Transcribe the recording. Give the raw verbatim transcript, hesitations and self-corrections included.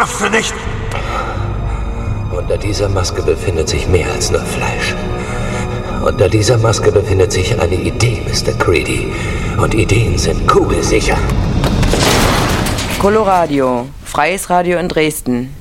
schaffst du nicht! Unter dieser Maske befindet sich mehr als nur Fleisch. Unter dieser Maske befindet sich eine Idee, Mister Creedy. Und Ideen sind kugelsicher. Coloradio, freies Radio in Dresden.